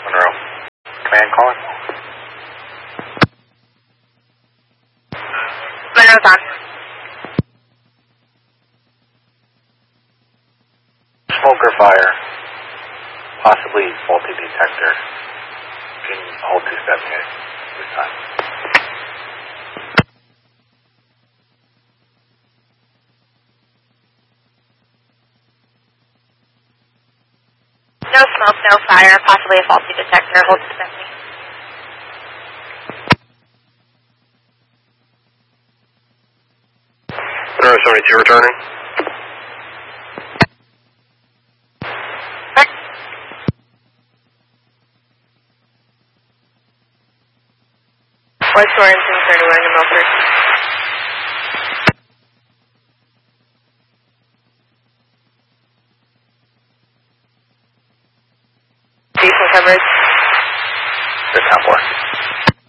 Monroe. Command calling. Monroe's on. Smoke or fire. Possibly faulty detector. You can hold 278 this time. No smoke, no fire, possibly a faulty detector. Hold 270. Monroe 72 returning. West Sorensen, 31 to Milford. Decent coverage. Good, 10-4.